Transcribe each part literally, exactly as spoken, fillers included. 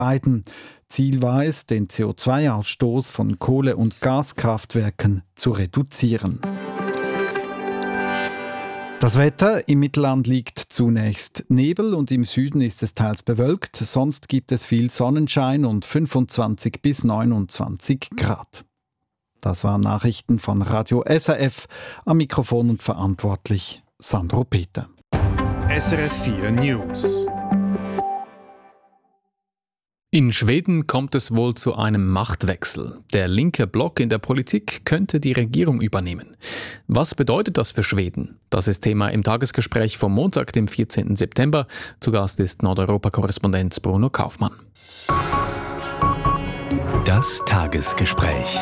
beiden. Ziel war es, den C O zwei Ausstoß von Kohle- und Gaskraftwerken zu reduzieren. Das Wetter: Im Mittelland liegt zunächst Nebel und im Süden ist es teils bewölkt. Sonst gibt es viel Sonnenschein und fünfundzwanzig bis neunundzwanzig Grad. Das waren Nachrichten von Radio S R F. Am Mikrofon und verantwortlich Sandro Peter. S R F vier News. In Schweden kommt es wohl zu einem Machtwechsel. Der linke Block in der Politik könnte die Regierung übernehmen. Was bedeutet das für Schweden? Das ist Thema im Tagesgespräch vom Montag, dem vierzehnten September. Zu Gast ist Nordeuropa-Korrespondent Bruno Kaufmann. Das Tagesgespräch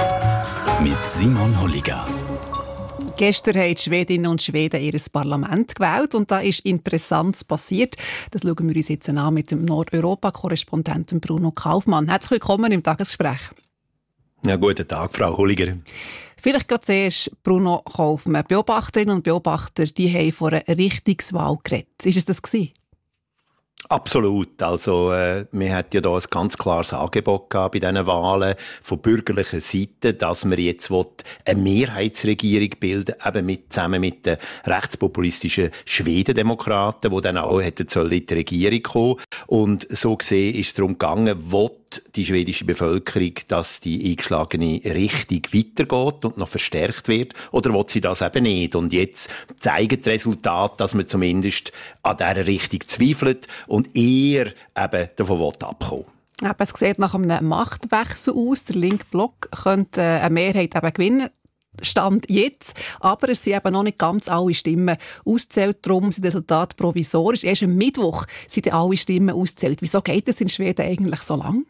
mit Simon Holliger. Gestern haben die Schwedinnen und Schweden ihr Parlament gewählt und da ist Interessantes passiert. Das schauen wir uns jetzt an mit dem Nordeuropa-Korrespondenten Bruno Kaufmann. Herzlich willkommen im Tagesgespräch. Ja, guten Tag, Frau Holliger. Vielleicht gerade zuerst Bruno Kaufmann. Beobachterinnen und Beobachter, die haben vor einer Richtungswahl geredet. Ist es das gewesen? Absolut. Also, äh, wir hatten ja da ein ganz klares Angebot gehabt bei diesen Wahlen von bürgerlicher Seite, dass wir jetzt eine Mehrheitsregierung bilden, eben mit, zusammen mit den rechtspopulistischen Schwedendemokraten, die dann auch hätten sollen in die Regierung kommen. Und so gesehen ist es darum gegangen, will die schwedische Bevölkerung, dass die eingeschlagene Richtung weitergeht und noch verstärkt wird, oder will sie das eben nicht? Und jetzt zeigen die Resultate, dass man zumindest an dieser Richtung zweifelt und eher eben davon abkommen will. Es sieht nach einem Machtwechsel aus. Der linke Block könnte eine Mehrheit eben gewinnen. Stand jetzt. Aber es sind eben noch nicht ganz alle Stimmen ausgezählt. Darum sind die Resultate provisorisch. Erst am Mittwoch sind alle Stimmen ausgezählt. Wieso geht es in Schweden eigentlich so lang?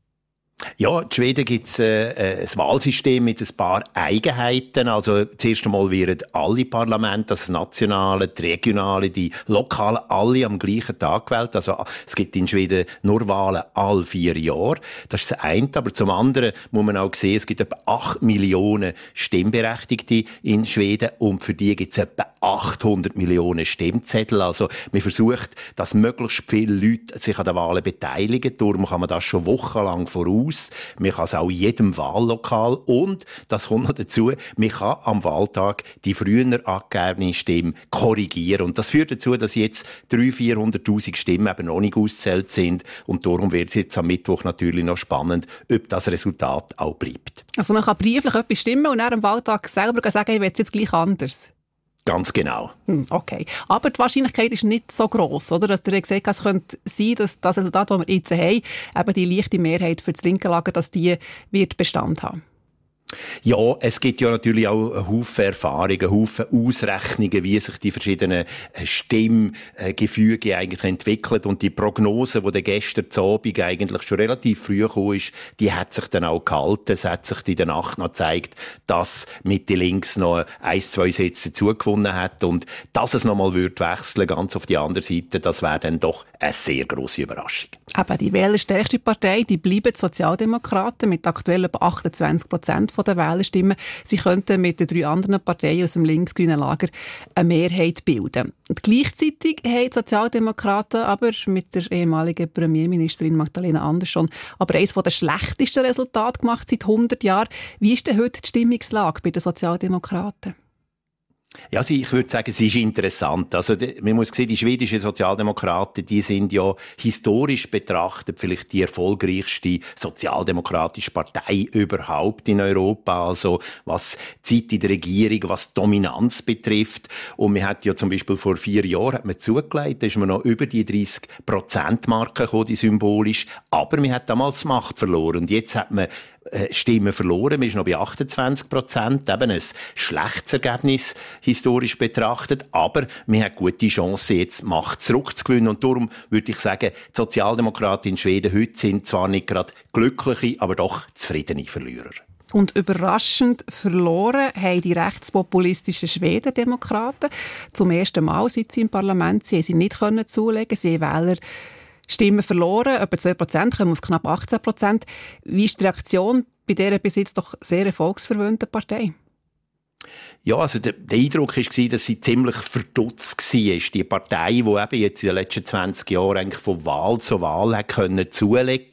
Ja, in Schweden gibt es äh, ein Wahlsystem mit ein paar Eigenheiten. Also, zuerst einmal werden alle Parlamente, das nationale, die regionale, die lokalen, alle am gleichen Tag gewählt. Also, es gibt in Schweden nur Wahlen alle vier Jahre. Das ist das eine. Aber zum anderen muss man auch sehen, es gibt etwa acht Millionen Stimmberechtigte in Schweden und für die gibt es etwa achthundert Millionen Stimmzettel. Also, man versucht, dass möglichst viele Leute sich an den Wahlen beteiligen. Darum kann man das schon wochenlang voraus. Man kann es auch in jedem Wahllokal und, das kommt noch dazu, man kann am Wahltag die früher angegebene Stimme korrigieren. Und das führt dazu, dass jetzt dreihunderttausend, vierhunderttausend Stimmen eben noch nicht ausgezählt sind. Und darum wird es jetzt am Mittwoch natürlich noch spannend, ob das Resultat auch bleibt. Also man kann brieflich etwas stimmen und dann am Wahltag selber sagen, ich will es jetzt gleich anders. Ganz genau. Okay. Aber die Wahrscheinlichkeit ist nicht so gross, oder? Dass ihr gesagt habt, es könnte sein, dass das Resultat, das wir jetzt haben, eben die leichte Mehrheit für das linke Lager, dass die wird Bestand haben. Ja, es gibt ja natürlich auch einen Haufen Erfahrungen, einen Haufen Ausrechnungen, wie sich die verschiedenen Stimmgefüge eigentlich entwickeln. Und die Prognose, die gestern zu Abend eigentlich schon relativ früh gekommen ist, die hat sich dann auch gehalten. Es hat sich in der Nacht noch gezeigt, dass Mitte links noch ein, zwei Sätze zugewonnen hat. Und dass es nochmal wird wechseln, ganz auf die andere Seite, das wäre dann doch eine sehr grosse Überraschung. Aber die wählerstärkste Partei, die bleiben die Sozialdemokraten mit aktuell etwa achtundzwanzig Prozent von der Wählerstimmen. Sie könnten mit den drei anderen Parteien aus dem linksgrünen Lager eine Mehrheit bilden. Und gleichzeitig haben die Sozialdemokraten aber mit der ehemaligen Premierministerin Magdalena Andersson aber eines der schlechtesten Resultate gemacht seit hundert Jahren. Wie ist denn heute die Stimmungslage bei den Sozialdemokraten? Ja, also ich würde sagen, es ist interessant. Also, man muss sehen, die schwedischen Sozialdemokraten, die sind ja historisch betrachtet vielleicht die erfolgreichste sozialdemokratische Partei überhaupt in Europa. Also, was Zeit in der Regierung, was Dominanz betrifft. Und man hat ja zum Beispiel vor vier Jahren hat man zugelegt, da ist man noch über die dreißig Prozent Marke gekommen, die symbolisch. Aber man hat damals Macht verloren. Und jetzt hat man Stimmen verloren. Man ist noch bei achtundzwanzig Prozent. Eben ein schlechtes Ergebnis, historisch betrachtet. Aber man hat gute Chancen, jetzt Macht zurückzugewinnen. Und darum würde ich sagen, die Sozialdemokraten in Schweden heute sind zwar nicht gerade glückliche, aber doch zufriedene Verlierer. Und überraschend verloren haben die rechtspopulistischen Schwedendemokraten. Zum ersten Mal, seit sie im Parlament sind, sie nicht können zulegen. Sie haben Wähler Stimmen verloren, etwa zwei Prozent, kommen auf knapp achtzehn Prozent. Wie ist die Reaktion bei dieser bis jetzt doch sehr erfolgsverwöhnten Partei? Ja, also der, der Eindruck war, dass sie ziemlich verdutzt war. Die Partei, die eben jetzt in den letzten zwanzig Jahren eigentlich von Wahl zu Wahl hat können zulegen